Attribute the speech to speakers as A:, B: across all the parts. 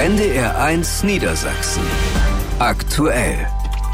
A: NDR1 Niedersachsen. Aktuell.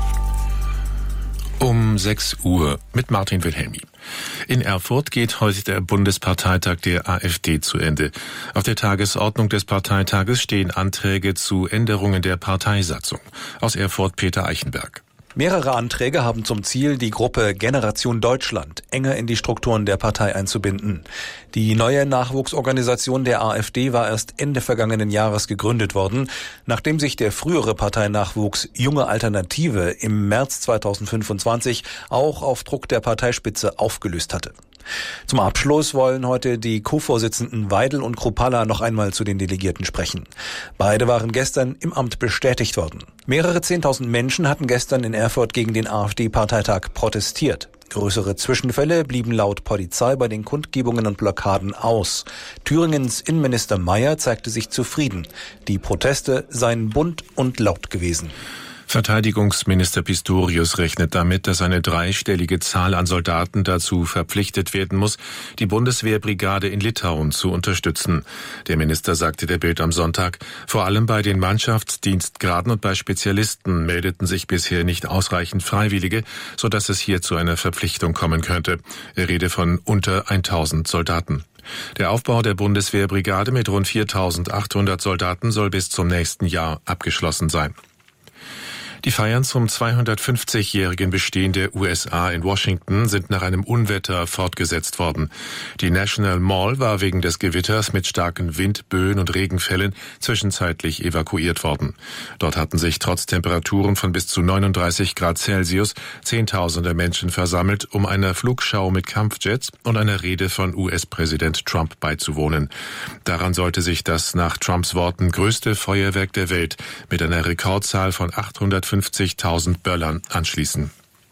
B: Um 6 Uhr mit Martin Wilhelmi. In Erfurt geht heute der Bundesparteitag der AfD zu Ende. Auf der Tagesordnung des Parteitages stehen Anträge zu Änderungen der Parteisatzung. Aus Erfurt Peter Eichenberg.
C: Mehrere Anträge haben zum Ziel, die Gruppe Generation Deutschland enger in die Strukturen der Partei einzubinden. Die neue Nachwuchsorganisation der AfD war erst Ende vergangenen Jahres gegründet worden, nachdem sich der frühere Parteinachwuchs Junge Alternative im März 2025 auch auf Druck der Parteispitze aufgelöst hatte. Zum Abschluss wollen heute die Co-Vorsitzenden Weidel und Kruppalla noch einmal zu den Delegierten sprechen. Beide waren gestern im Amt bestätigt worden. Mehrere 10.000 Menschen hatten gestern in Erfurt gegen den AfD-Parteitag protestiert. Größere Zwischenfälle blieben laut Polizei bei den Kundgebungen und Blockaden aus. Thüringens Innenminister Mayer zeigte sich zufrieden. Die Proteste seien bunt und laut gewesen.
B: Verteidigungsminister Pistorius rechnet damit, dass eine dreistellige Zahl an Soldaten dazu verpflichtet werden muss, die Bundeswehrbrigade in Litauen zu unterstützen. Der Minister sagte der Bild am Sonntag, vor allem bei den Mannschaftsdienstgraden und bei Spezialisten meldeten sich bisher nicht ausreichend Freiwillige, sodass es hier zu einer Verpflichtung kommen könnte. Er rede von unter 1000 Soldaten. Der Aufbau der Bundeswehrbrigade mit rund 4.800 Soldaten soll bis zum nächsten Jahr abgeschlossen sein. Die Feiern zum 250-jährigen Bestehen der USA in Washington sind nach einem Unwetter fortgesetzt worden. Die National Mall war wegen des Gewitters mit starken Windböen und Regenfällen zwischenzeitlich evakuiert worden. Dort hatten sich trotz Temperaturen von bis zu 39 Grad Celsius Zehntausende Menschen versammelt, um einer Flugschau mit Kampfjets und einer Rede von US-Präsident Trump beizuwohnen. Daran sollte sich das nach Trumps Worten größte Feuerwerk der Welt mit einer Rekordzahl von 850.000 Böllern anschließen.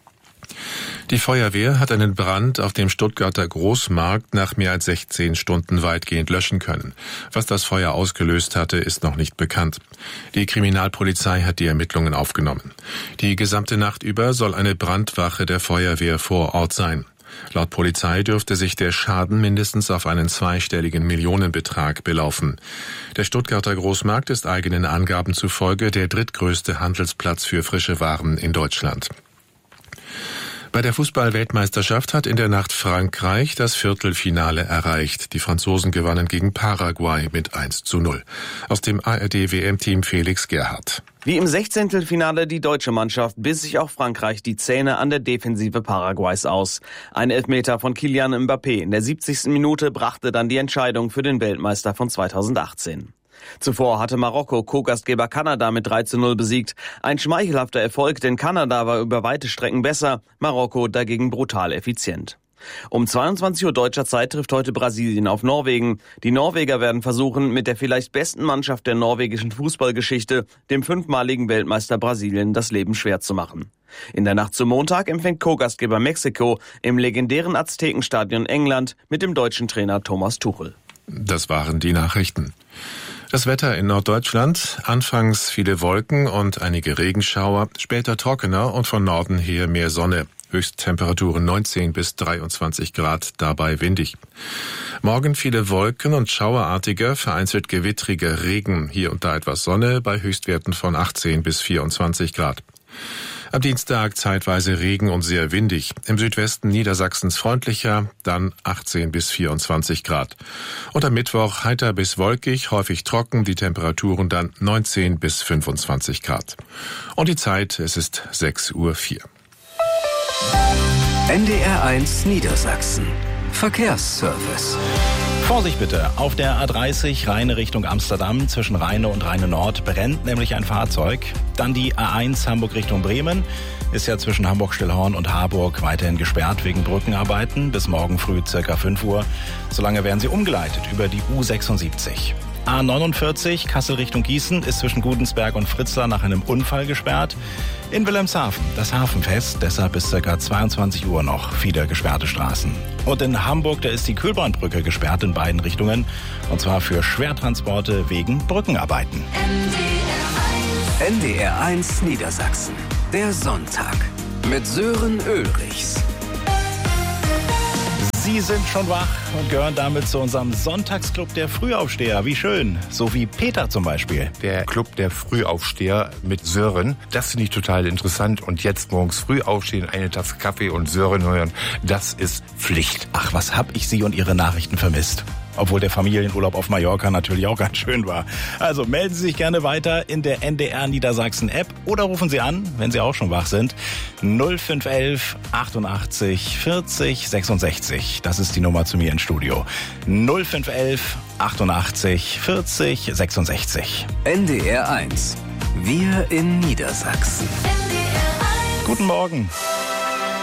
B: Die Feuerwehr hat einen Brand auf dem Stuttgarter Großmarkt nach mehr als 16 Stunden weitgehend löschen können. Was das Feuer ausgelöst hatte, ist noch nicht bekannt. Die Kriminalpolizei hat die Ermittlungen aufgenommen. Die gesamte Nacht über soll eine Brandwache der Feuerwehr vor Ort sein. Laut Polizei dürfte sich der Schaden mindestens auf einen zweistelligen Millionenbetrag belaufen. Der Stuttgarter Großmarkt ist eigenen Angaben zufolge der drittgrößte Handelsplatz für frische Waren in Deutschland. Bei der Fußball-Weltmeisterschaft hat in der Nacht Frankreich das Viertelfinale erreicht. Die Franzosen gewannen gegen Paraguay mit 1:0. Aus dem ARD-WM-Team Felix Gerhardt.
D: Wie im 16. die deutsche Mannschaft biss sich auch Frankreich die Zähne an der Defensive Paraguays aus. Ein Elfmeter von Kylian Mbappé in der 70. Minute brachte dann die Entscheidung für den Weltmeister von 2018. Zuvor hatte Marokko Co-Gastgeber Kanada mit 3:0 besiegt. Ein schmeichelhafter Erfolg, denn Kanada war über weite Strecken besser, Marokko dagegen brutal effizient. Um 22 Uhr deutscher Zeit trifft heute Brasilien auf Norwegen. Die Norweger werden versuchen, mit der vielleicht besten Mannschaft der norwegischen Fußballgeschichte, dem 5-maligen Weltmeister Brasilien, das Leben schwer zu machen. In der Nacht zum Montag empfängt Co-Gastgeber Mexiko im legendären Aztekenstadion England mit dem deutschen Trainer Thomas Tuchel.
B: Das waren die Nachrichten. Das Wetter in Norddeutschland, anfangs viele Wolken und einige Regenschauer, später trockener und von Norden her mehr Sonne. Höchsttemperaturen 19 bis 23 Grad, dabei windig. Morgen viele Wolken und schauerartiger, vereinzelt gewittriger Regen, hier und da etwas Sonne bei Höchstwerten von 18 bis 24 Grad. Am Dienstag zeitweise Regen und sehr windig. Im Südwesten Niedersachsens freundlicher, dann 18 bis 24 Grad. Und am Mittwoch heiter bis wolkig, häufig trocken, die Temperaturen dann 19 bis 25 Grad. Und die Zeit, es ist 6:04 Uhr.
A: NDR1 Niedersachsen. Verkehrsservice.
E: Vorsicht bitte, auf der A30 Rheine Richtung Amsterdam zwischen Rheine und Rheine Nord brennt nämlich ein Fahrzeug. Dann die A1 Hamburg Richtung Bremen ist ja zwischen Hamburg-Stillhorn und Harburg weiterhin gesperrt wegen Brückenarbeiten bis morgen früh ca. 5 Uhr. Solange werden sie umgeleitet über die U76. A49 Kassel Richtung Gießen ist zwischen Gudensberg und Fritzlar nach einem Unfall gesperrt. In Wilhelmshaven das Hafenfest, deshalb bis ca. 22 Uhr noch viele gesperrte Straßen. Und in Hamburg, da ist die Kühlbrandbrücke gesperrt in beiden Richtungen. Und zwar für Schwertransporte wegen Brückenarbeiten.
A: NDR1 Niedersachsen. Der Sonntag mit Sören Ulrichs.
E: Sie sind schon wach und gehören damit zu unserem Sonntagsclub der Frühaufsteher. Wie schön. So wie Peter zum Beispiel.
F: Der Club der Frühaufsteher mit Sören. Das finde ich total interessant. Und jetzt morgens früh aufstehen, eine Tasse Kaffee und Sören hören, das ist Pflicht.
E: Ach, was hab ich Sie und Ihre Nachrichten vermisst. Obwohl der Familienurlaub auf Mallorca natürlich auch ganz schön war. Also melden Sie sich gerne weiter in der NDR Niedersachsen App oder rufen Sie an, wenn Sie auch schon wach sind. 0511 88 40 66. Das ist die Nummer zu mir ins Studio. 0511 88 40 66.
A: NDR 1. Wir in Niedersachsen.
E: Guten Morgen.